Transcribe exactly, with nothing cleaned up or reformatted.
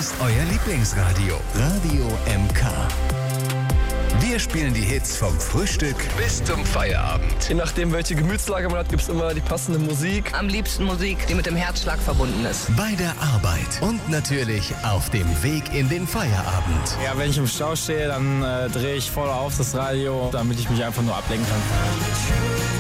ist euer Lieblingsradio. Radio M K. Wir spielen die Hits vom Frühstück bis zum Feierabend. Je nachdem, welche Gemütslage man hat, gibt es immer die passende Musik. Am liebsten Musik, die mit dem Herzschlag verbunden ist. Bei der Arbeit und natürlich auf dem Weg in den Feierabend. Ja, wenn ich im Stau stehe, dann äh, drehe ich voll auf das Radio, damit ich mich einfach nur ablenken kann.